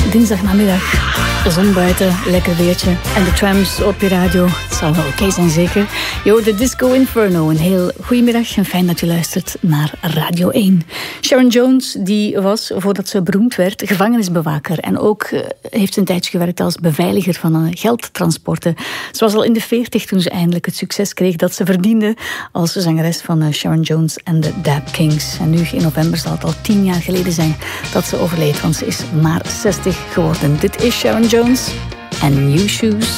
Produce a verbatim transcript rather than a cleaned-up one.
dinsdagnamiddag. De zon buiten, lekker weertje. En de trams op je radio. Het zal wel oké zijn, zeker. Je hoort de Disco Inferno. Een heel goedemiddag en fijn dat u luistert naar Radio één. Sharon Jones die was, voordat ze beroemd werd, gevangenisbewaker. En ook uh, heeft ze een tijdje gewerkt als beveiliger van uh, geldtransporten. Ze was al in de veertig toen ze eindelijk het succes kreeg dat ze verdiende als zangeres van uh, Sharon Jones en de Dap Kings. En nu in november zal het al tien jaar geleden zijn dat ze overleed, want ze is maar zestig geworden. Dit is Sharon Jones en New Shoes.